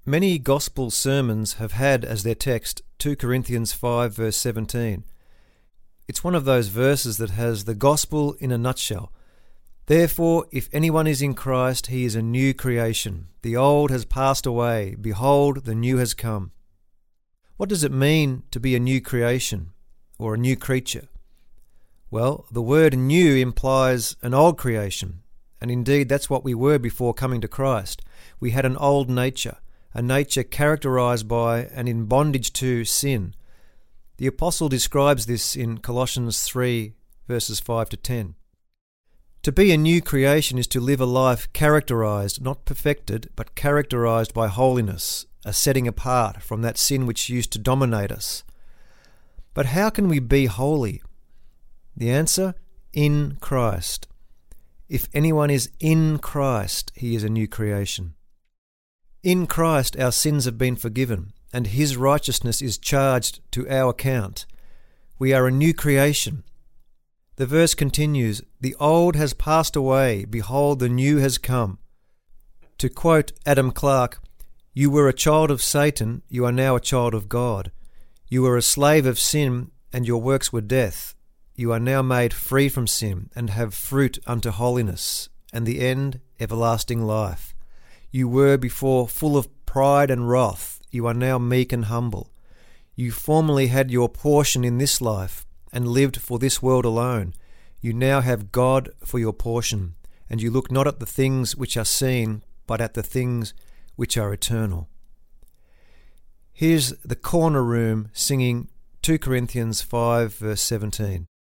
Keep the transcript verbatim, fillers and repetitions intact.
Many gospel sermons have had as their text two Corinthians five verse seventeen. It's one of those verses that has the gospel in a nutshell. Therefore, if anyone is in Christ, he is a new creation. The old has passed away. Behold, the new has come. What does it mean to be a new creation or a new creature? Well, the word new implies an old creation, and indeed that's what we were before coming to Christ. We had an old nature, a nature characterized by and in bondage to sin. The apostle describes this in Colossians three, verses five to ten. To be a new creation is to live a life characterized, not perfected, but characterized by holiness, a setting apart from that sin which used to dominate us. But how can we be holy? The answer, in Christ. If anyone is in Christ, he is a new creation. In Christ our sins have been forgiven, and his righteousness is charged to our account. We are a new creation. The verse continues, "The old has passed away, behold, the new has come." To quote Adam Clarke, "You were a child of Satan, you are now a child of God. You were a slave of sin, and your works were death. You are now made free from sin, and have fruit unto holiness, and the end, everlasting life. You were before full of pride and wrath, you are now meek and humble. You formerly had your portion in this life, and lived for this world alone. You now have God for your portion, and you look not at the things which are seen, but at the things which are eternal." Here's the Corner Room singing two Corinthians five verse seventeen.